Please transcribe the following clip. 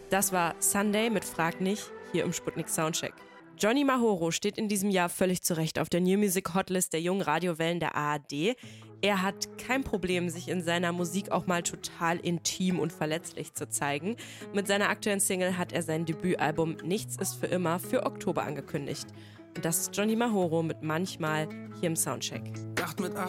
Das war Sunday mit Frag nicht, hier im Sputnik Soundcheck. Johnny Mahoro steht in diesem Jahr völlig zurecht auf der New Music Hotlist der jungen Radiowellen der ARD. Er hat kein Problem, sich in seiner Musik auch mal total intim und verletzlich zu zeigen. Mit seiner aktuellen Single hat er sein Debütalbum Nichts ist für immer für Oktober angekündigt. Und das ist Johnny Mahoro mit Manchmal hier im Soundcheck. Dacht mit 8